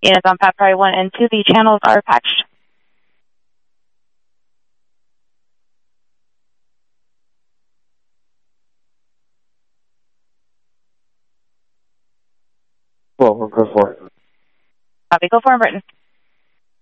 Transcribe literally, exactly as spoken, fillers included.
Units on Pat Prairie one and two, the channels are patched. Well, we'll go for it. Copy, go for it, Britain.